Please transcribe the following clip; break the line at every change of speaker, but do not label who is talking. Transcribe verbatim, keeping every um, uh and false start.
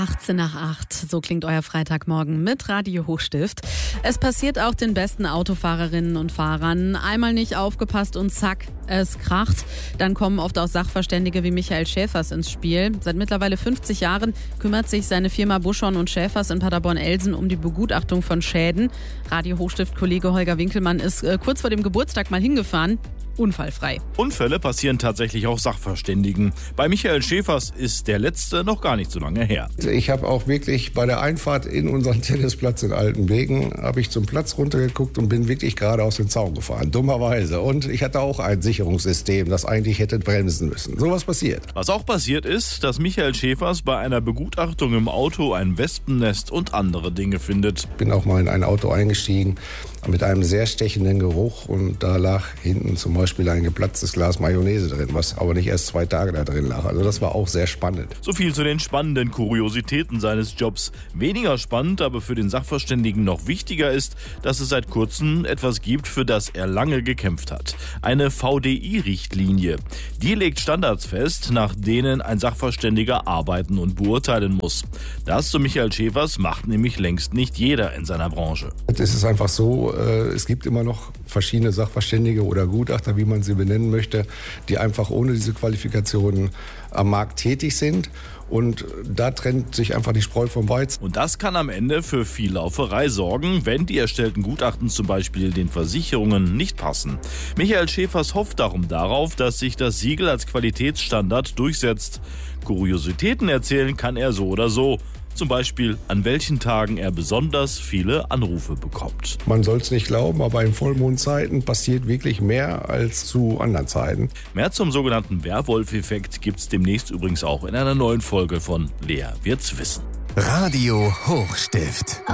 achtzehn nach acht. So klingt euer Freitagmorgen mit Radio Hochstift. Es passiert auch den besten Autofahrerinnen und Fahrern. Einmal nicht aufgepasst und zack, es kracht. Dann kommen oft auch Sachverständige wie Michael Schäfers ins Spiel. Seit mittlerweile fünfzig Jahren kümmert sich seine Firma Buschorn und Schäfers in Paderborn-Elsen um die Begutachtung von Schäden. Radio Hochstift-Kollege Holger Winkelmann ist äh, kurz vor dem Geburtstag mal hingefahren. Unfallfrei.
Unfälle passieren tatsächlich auch Sachverständigen. Bei Michael Schäfers ist der letzte noch gar nicht so lange her.
Ich habe auch wirklich bei der Einfahrt in unseren Tennisplatz in Altenbeken, habe ich zum Platz runtergeguckt und bin wirklich gerade aus dem Zaun gefahren. Dummerweise. Und ich hatte auch ein Sicherungssystem, das eigentlich hätte bremsen müssen. So was passiert.
Was auch passiert ist, dass Michael Schäfers bei einer Begutachtung im Auto ein Wespennest und andere Dinge findet.
Bin auch mal in ein Auto eingestiegen mit einem sehr stechenden Geruch und da lag hinten zum Beispiel ein geplatztes Glas Mayonnaise drin, was aber nicht erst zwei Tage da drin lag. Also das war auch sehr spannend.
So viel zu den spannenden Kuriositäten seines Jobs. Weniger spannend, aber für den Sachverständigen noch wichtiger ist, dass es seit kurzem etwas gibt, für das er lange gekämpft hat. Eine V D I-Richtlinie. Die legt Standards fest, nach denen ein Sachverständiger arbeiten und beurteilen muss. Das, so Michael Schäfers, macht nämlich längst nicht jeder in seiner Branche.
Es ist einfach so, es gibt immer noch verschiedene Sachverständige oder Gutachter, wie man sie benennen möchte, die einfach ohne diese Qualifikationen am Markt tätig sind. Und da trennt sich einfach die Spreu vom Weizen.
Und das kann am Ende für viel Lauferei sorgen, wenn die erstellten Gutachten zum Beispiel den Versicherungen nicht passen. Michael Schäfers hofft darum darauf, dass sich das Siegel als Qualitätsstandard durchsetzt. Kuriositäten erzählen kann er so oder so. Zum Beispiel, an welchen Tagen er besonders viele Anrufe bekommt.
Man soll es nicht glauben, aber in Vollmondzeiten passiert wirklich mehr als zu anderen Zeiten.
Mehr zum sogenannten Werwolf-Effekt gibt's demnächst übrigens auch in einer neuen Folge von Lea wird's wissen.
Radio Hochstift.